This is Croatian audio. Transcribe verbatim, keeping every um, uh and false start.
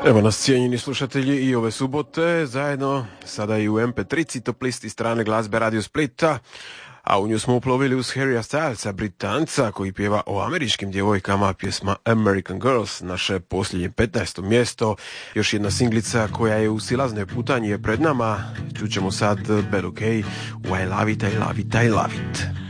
Evo nas, cijenjeni slušatelji, i ove subote zajedno sada i u em pe tri top listi strane glazbe Radio Splita, a u nju smo uplovili uz Harrya Stylesa, Britanca koji pjeva o američkim djevojkama, pjesma American Girls, naše posljednje petnaesto mjesto. Još jedna singlica koja je u silaznoj putanji je pred nama. Čućemo sad Bad OK, I love it, I love it, I love it.